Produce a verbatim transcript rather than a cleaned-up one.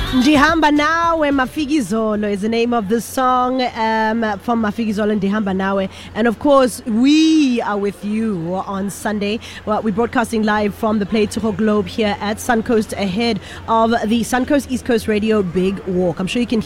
Ndihamba Nawe, Mafikizolo is the name of the song um, from Mafikizolo and Ndihamba Nawe. And of course, we are with you on Sunday. Well, we're broadcasting live from the Play Tsogo Globe here at Suncoast ahead of the Suncoast East Coast Radio Big Walk. I'm sure you can